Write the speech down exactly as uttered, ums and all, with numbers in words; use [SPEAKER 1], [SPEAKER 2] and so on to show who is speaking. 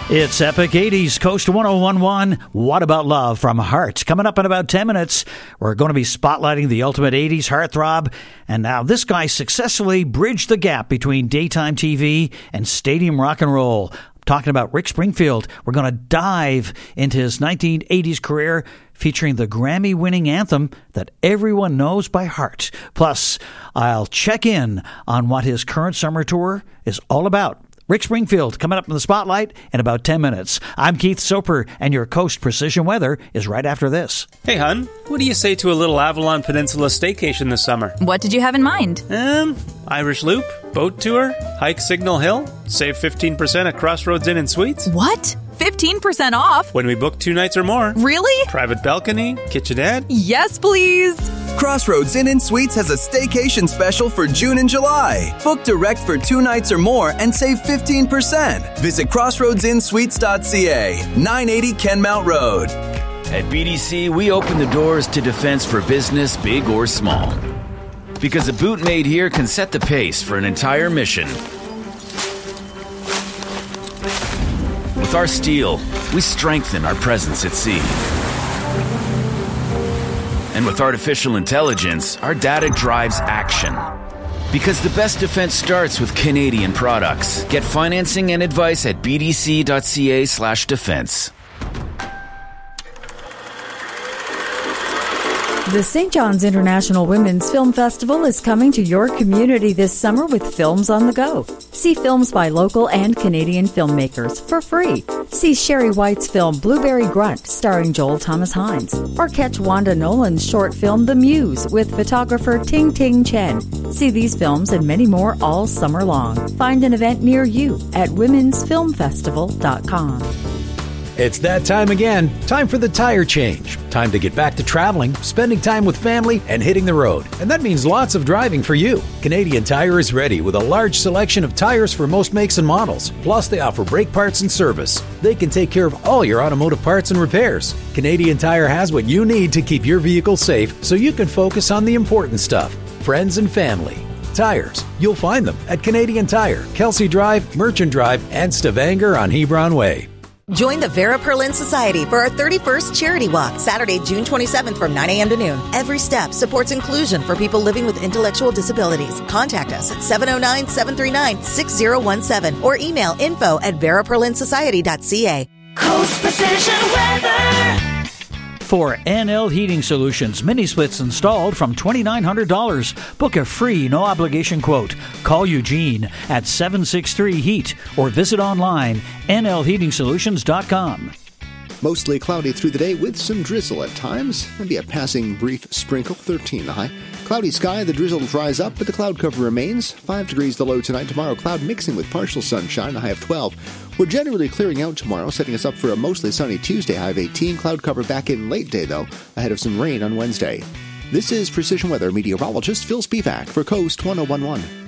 [SPEAKER 1] It's Epic eighties, Coast one oh one one. What About Love from Heart. Coming up in about ten minutes, we're going to be spotlighting the ultimate eighties heartthrob. And now this guy successfully bridged the gap between daytime T V and stadium rock and roll. I'm talking about Rick Springfield. We're going to dive into his nineteen eighties career, featuring the Grammy-winning anthem that everyone knows by heart. Plus, I'll check in on what his current summer tour is all about. Rick Springfield coming up in the spotlight in about ten minutes. I'm Keith Soper, and your Coast Precision Weather is right after this.
[SPEAKER 2] Hey, hun, what do you say to a little Avalon Peninsula staycation this summer?
[SPEAKER 3] What did you have in mind?
[SPEAKER 2] Um, Irish Loop, boat tour, hike Signal Hill, save fifteen percent at Crossroads Inn and Suites.
[SPEAKER 3] What? fifteen percent off?
[SPEAKER 2] When we book two nights or more.
[SPEAKER 3] Really?
[SPEAKER 2] Private balcony, kitchenette.
[SPEAKER 3] Yes, please.
[SPEAKER 4] Crossroads Inn and Suites has a staycation special for June and July. Book direct for two nights or more and save fifteen percent. Visit crossroads inn suites dot c a, nine eighty Kenmount Road.
[SPEAKER 5] At B D C, we open the doors to defense for business, big or small. Because a boot made here can set the pace for an entire mission. With our steel, we strengthen our presence at sea. And with artificial intelligence, our data drives action. Because the best defense starts with Canadian products. Get financing and advice at b d c dot c a slash defense.
[SPEAKER 6] The Saint John's International Women's Film Festival is coming to your community this summer with Films on the Go. See films by local and Canadian filmmakers for free. See Sherry White's film Blueberry Grunt starring Joel Thomas Hines. Or catch Wanda Nolan's short film The Muse with photographer Ting Ting Chen. See these films and many more all summer long. Find an event near you at womens film festival dot com.
[SPEAKER 7] It's that time again. Time for the tire change. Time to get back to traveling, spending time with family, and hitting the road. And that means lots of driving for you. Canadian Tire is ready with a large selection of tires for most makes and models. Plus, they offer brake parts and service. They can take care of all your automotive parts and repairs. Canadian Tire has what you need to keep your vehicle safe so you can focus on the important stuff, friends and family. Tires. You'll find them at Canadian Tire, Kelsey Drive, Merchant Drive, and Stavanger on Hebron Way.
[SPEAKER 8] Join the Vera Perlin Society for our thirty-first Charity Walk, Saturday, June twenty-seventh from nine a.m. to noon. Every step supports inclusion for people living with intellectual disabilities. Contact us at seven oh nine, seven three nine, six oh one seven or email info at vera perlin society dot c a.
[SPEAKER 1] Coast Precision Weather. For N L Heating Solutions, mini splits installed from two thousand nine hundred dollars. Book a free, no-obligation quote. Call Eugene at seven six three heat or visit online n l heating solutions dot com.
[SPEAKER 9] Mostly cloudy through the day with some drizzle at times. Maybe a passing brief sprinkle, thirteen the high. Cloudy sky, the drizzle dries up, but the cloud cover remains. five degrees the low tonight. Tomorrow, cloud mixing with partial sunshine, a high of twelve. We're generally clearing out tomorrow, setting us up for a mostly sunny Tuesday, high of eighteen. Cloud cover back in late day, though, ahead of some rain on Wednesday. This is Precision Weather meteorologist Phil Spivak for Coast one oh one one.